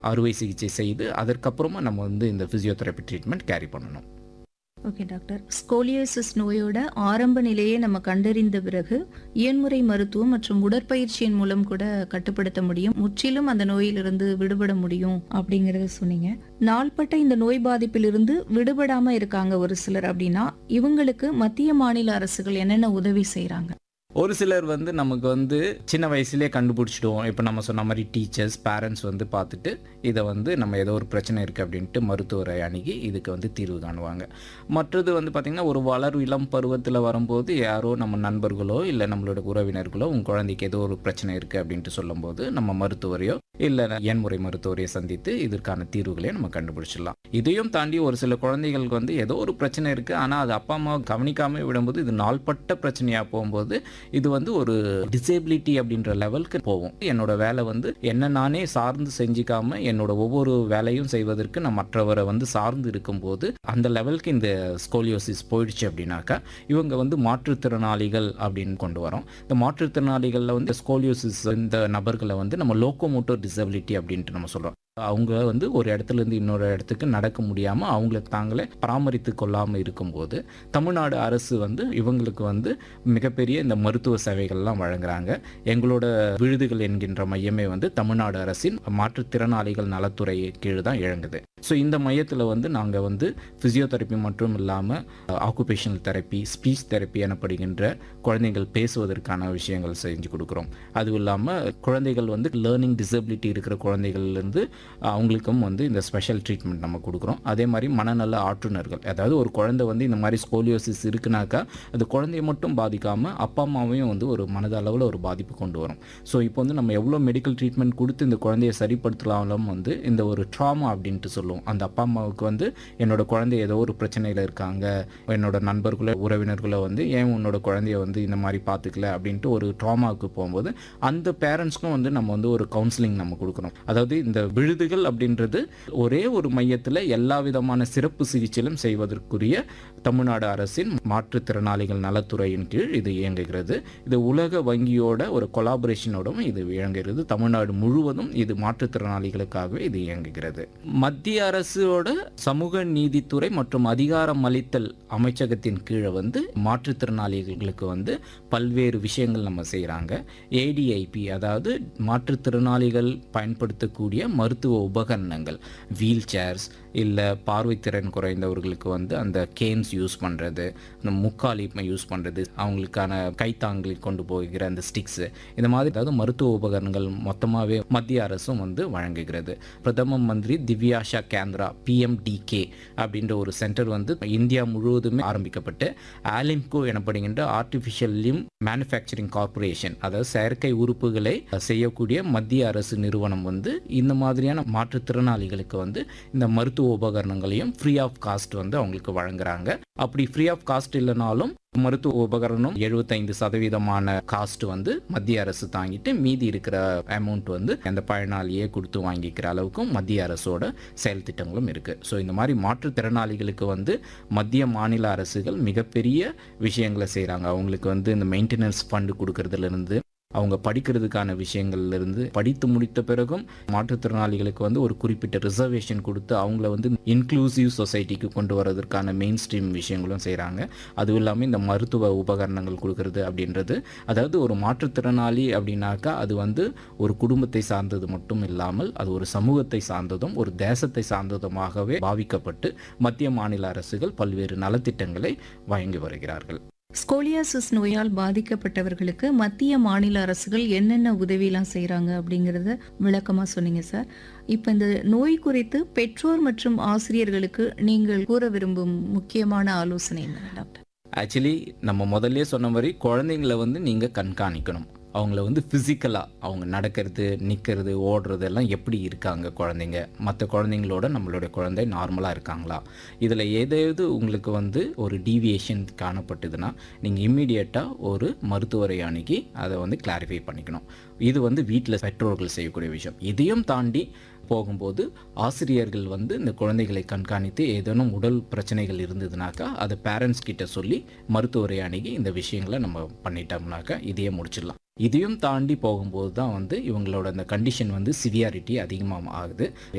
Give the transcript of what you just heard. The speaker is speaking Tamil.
அறுவை சிகிச்சை செய்து அதற்கப்புறமா நம்ம வந்து இந்த ஃபிசியோதெரப்பி ட்ரீட்மெண்ட் கேரி பண்ணணும். Okay doctor. ஸ்கோலியோசிஸ் நோயோட ஆரம்ப நிலையை நம்ம கண்டறிந்த பிறகு இயன்முறை மருத்துவம் மற்றும் உடற்பயிற்சியின் மூலம் கூட கட்டுப்படுத்த முடியும், முற்றிலும் அந்த நோயிலிருந்து விடுபட முடியும் அப்படிங்கறத சொன்னீங்க. நாள்பட்ட இந்த நோய் பாதிப்பிலிருந்து விடுபடாம இருக்காங்க ஒரு சிலர் அப்படின்னா, இவங்களுக்கு மத்திய மாநில அரசுகள் என்னென்ன உதவி செய்றாங்க? ஒரு சிலர் வந்து நமக்கு வந்து சின்ன வயசுலேயே கண்டுபிடிச்சிடுவோம். இப்போ நம்ம சொன்ன மாதிரி டீச்சர்ஸ், பேரண்ட்ஸ் வந்து பார்த்துட்டு இதை வந்து நம்ம ஏதோ ஒரு பிரச்சனை இருக்குது அப்படின்ட்டு மருத்துவரை அணுகி இதுக்கு வந்து தீர்வு காணுவாங்க. மற்றது வந்து பார்த்திங்கன்னா ஒரு இளம் பருவத்தில் வரும்போது யாரோ நம்ம நண்பர்களோ இல்லை நம்மளோட உறவினர்களோ உங்கள் குழந்தைக்கு ஏதோ ஒரு பிரச்சனை இருக்குது அப்படின்ட்டு சொல்லும்போது நம்ம மருத்துவரையோ இல்லை எண்முறை மருத்துவரையை சந்தித்து இதற்கான தீர்வுகளையும் நம்ம கண்டுபிடிச்சிடலாம். இதையும் தாண்டி ஒரு சில குழந்தைகளுக்கு வந்து ஏதோ ஒரு பிரச்சனை இருக்குது, ஆனால் அது அப்பா அம்மா கவனிக்காமல் விடும்போது இது நாள்பட்ட பிரச்சனையாக போகும்போது இது வந்து ஒரு டிசேபிலிட்டி அப்படின்ற லெவலுக்கு போகும். என்னோட வேலை வந்து என்ன நானே சார்ந்து செஞ்சுக்காம என்னோட ஒவ்வொரு வேலையும் செய்வதற்கு நான் மற்றவரை வந்து சார்ந்து இருக்கும்போது அந்த லெவலுக்கு இந்த ஸ்கோலியோசிஸ் போயிடுச்சு அப்படின்னாக்கா இவங்க வந்து மாற்றுத்திறனாளிகள் அப்படின்னு கொண்டு வரோம். இந்த மாற்றுத்திறனாளிகளில் வந்து ஸ்கோலியோசிஸ் இந்த நபர்களை வந்து நம்ம லோக்கோமோட்டர் டிசபிலிட்டி அப்படின்ட்டு நம்ம சொல்கிறோம். அவங்க வந்து ஒரு இடத்துலேருந்து இன்னொரு இடத்துக்கு நடக்க முடியாமல் அவங்களுக்கு தாங்களே பராமரித்து கொள்ளாமல் இருக்கும்போது தமிழ்நாடு அரசு வந்து இவங்களுக்கு வந்து மிகப்பெரிய இந்த மருத்துவ சேவைகள்லாம் வழங்குறாங்க. எங்களோட விழுதுகள் என்கின்ற மையமே வந்து தமிழ்நாடு அரசின் மாற்றுத்திறனாளிகள் நலத்துறை கீழ் தான் இயங்குது. ஸோ இந்த மையத்தில் வந்து நாங்கள் வந்து ஃபிசியோதெரப்பி மட்டும் இல்லாமல் ஆக்குபேஷனல் தெரப்பி, ஸ்பீச் தெரப்பி எனப்படுகின்ற குழந்தைகள் பேசுவதற்கான விஷயங்கள் செஞ்சு கொடுக்குறோம். அதுவும் இல்லாமல் குழந்தைகள் வந்து லேர்னிங் டிசபிலிட்டி இருக்கிற குழந்தைகள்லேருந்து அவங்களுக்கும் வந்து இந்த ஸ்பெஷல் ட்ரீட்மெண்ட் நம்ம கொடுக்குறோம். அதே மாதிரி மனநல ஆற்றுநர்கள், அதாவது ஒரு குழந்தை வந்து இந்த மாதிரி ஸ்கோலியோசிஸ் இருக்குனாக்கா அது குழந்தைய மட்டும் பாதிக்காமல் அப்பா அம்மாவையும் வந்து ஒரு மனதளவில் ஒரு பாதிப்பு கொண்டு வரும். ஸோ இப்போ வந்து நம்ம எவ்வளோ மெடிக்கல் ட்ரீட்மெண்ட் கொடுத்து இந்த குழந்தைய சரிப்படுத்தலாலும் வந்து இந்த ஒரு ட்ராமா அப்படின்ட்டு சொல்லுவோம். அந்த அப்பா அம்மாவுக்கு வந்து என்னோட குழந்தை ஏதோ ஒரு பிரச்சனையில் இருக்காங்க, என்னோட நண்பர்களோ உறவினர்களோ வந்து ஏன் உன்னோட குழந்தைய வந்து இந்த மாதிரி பார்த்துக்கல அப்படின்ட்டு ஒரு ட்ராமாவுக்கு போகும்போது அந்த பேரண்ட்ஸ்க்கும் வந்து நம்ம வந்து ஒரு கவுன்சிலிங் நம்ம கொடுக்குறோம். அதாவது இந்த விழுதுகள் அப்படின்றது ஒரே ஒரு மையத்தில் எல்லா விதமான சிறப்பு சிகிச்சையிலும் செய்வதற்குரிய தமிழ்நாடு அரசின் மாற்றுத்திறனாளிகள் நலத்துறையின் கீழ் இது இயங்குகிறது. இது உலக வங்கியோட ஒரு கொலாபரேஷனோடும் இது இயங்குகிறது. தமிழ்நாடு முழுவதும் இது மாற்றுத்திறனாளிகளுக்காகவே இது இயங்குகிறது. மத்திய அரசோட சமூக நீதித்துறை மற்றும் அதிகாரம் அளித்தல் அமைச்சகத்தின் கீழே வந்து மாற்றுத்திறனாளிகளுக்கு வந்து பல்வேறு விஷயங்கள் நம்ம செய்கிறாங்க. ஏடிஐபி, அதாவது மாற்றுத்திறனாளிகள் பயன்படுத்தக்கூடிய மருத்துவ உபகரணங்கள், வீல் சேர்ஸ், இல்லை பார்வைத்திறன் குறைந்தவர்களுக்கு வந்து அந்த கேன்ஸ் யூஸ் பண்ணுறது, இந்த முக்காலி யூஸ் பண்ணுறது, அவங்களுக்கான கைத்தாங்கி கொண்டு போகிற அந்த ஸ்டிக்ஸு, இந்த மாதிரி அதாவது மருத்துவ உபகரணங்கள் மொத்தமாகவே மத்திய அரசும் வந்து வழங்குகிறது. பிரதம மந்திரி திவ்யாஷா கேந்திரா PMDK அப்படின்ற ஒரு சென்டர் வந்து இந்தியா முழுவதுமே ஆரம்பிக்கப்பட்டு ஆலிம்கோ எனப்படுகின்ற ஆர்டிஃபிஷியல் லிம் மேனுஃபேக்சரிங் கார்பரேஷன், அதாவது செயற்கை உறுப்புகளை செய்யக்கூடிய மத்திய அரசு நிறுவனம் வந்து இந்த மாதிரியான மாற்றுத்திறனாளிகளுக்கு வந்து இந்த மருத்துவ உபகரணங்களையும் ஃப்ரீ ஆஃப் காஸ்ட் வந்து அவங்களுக்கு வழங்குறாங்க. அப்படி ஃப்ரீ ஆஃப் காஸ்ட் இல்லைனாலும் மருத்துவ உபகரணம் 75% காஸ்ட் வந்து மத்திய அரசு தாங்கிட்டு மீதி இருக்கிற அமௌண்ட் வந்து அந்த பயனாளியே கொடுத்து வாங்கிக்கிற அளவுக்கும் மத்திய அரசோட செயல் திட்டங்களும் இருக்கு. ஸோ இந்த மாதிரி மாற்றுத்திறனாளிகளுக்கு வந்து மத்திய மாநில அரசுகள் மிகப்பெரிய விஷயங்களை செய்கிறாங்க. அவங்களுக்கு வந்து இந்த மெயின்டெனன்ஸ் ஃபண்டு கொடுக்கறதுலேருந்து அவங்க படிக்கிறதுக்கான விஷயங்கள்லேருந்து, படித்து முடித்த பிறகும் மாற்றுத்திறனாளிகளுக்கு வந்து ஒரு குறிப்பிட்ட ரிசர்வேஷன் கொடுத்து அவங்கள வந்து இன்க்ளூசிவ் சொசைட்டிக்கு கொண்டு வரதற்கான மெயின் ஸ்ட்ரீம் விஷயங்களும் செய்கிறாங்க. அதுவும் இல்லாமல் இந்த மருத்துவ உபகரணங்கள் கொடுக்கறது அப்படின்றது, அதாவது ஒரு மாற்றுத்திறனாளி அப்படின்னாக்கா அது வந்து ஒரு குடும்பத்தை சார்ந்தது மட்டும் இல்லாமல் அது ஒரு சமூகத்தை சார்ந்ததும் ஒரு தேசத்தை சார்ந்ததுமாகவே பாவிக்கப்பட்டு மத்திய மாநில அரசுகள் பல்வேறு நலத்திட்டங்களை வழங்கி வருகிறார்கள். ஸ்கோலியோசிஸ் நோயால் பாதிக்கப்பட்டவர்களுக்கு மத்திய மாநில அரசுகள் என்னென்ன உதவியெல்லாம் செய்கிறாங்க அப்படிங்கிறத விளக்கமாக சொன்னீங்க சார். இப்போ இந்த நோய் குறித்து பெற்றோர் மற்றும் ஆசிரியர்களுக்கு நீங்கள் கூற விரும்பும் முக்கியமான ஆலோசனை என்ன டாக்டர்? ஆக்சுவலி நம்ம முதல்ல சொன்ன மாதிரி குழந்தைங்களை வந்து நீங்கள் கண்காணிக்கணும். அவங்கள வந்து ஃபிசிக்கலாக அவங்க நடக்கிறது, நிற்கிறது, ஓடுறது எல்லாம் எப்படி இருக்காங்க குழந்தைங்க, மற்ற குழந்தைங்களோட நம்மளுடைய குழந்தை நார்மலாக இருக்காங்களா, இதில் ஏதாவது உங்களுக்கு வந்து ஒரு டீவியேஷன் காணப்பட்டதுன்னா நீங்கள் இம்மிடியேட்டாக ஒரு மருத்துவரை அணுகி அதை வந்து கிளாரிஃபை பண்ணிக்கணும். இது வந்து வீட்டில் பெற்றோர்கள் செய்யக்கூடிய விஷயம். இதையும் தாண்டி போகும்போது ஆசிரியர்கள் வந்து இந்த குழந்தைகளை கண்காணித்து ஏதேனும் உடல் பிரச்சனைகள் இருந்ததுனாக்கா அதை பேரண்ட்ஸ் கிட்ட சொல்லி மருத்துவரை அணுகி இந்த விஷயங்களை நம்ம பண்ணிட்டோம்னாக்கா இதையே முடிச்சிடலாம். இதையும் தாண்டி போகும்போது தான் வந்து இவங்களோட அந்த கண்டிஷன் வந்து சிவியாரிட்டி அதிகமாக ஆகுது.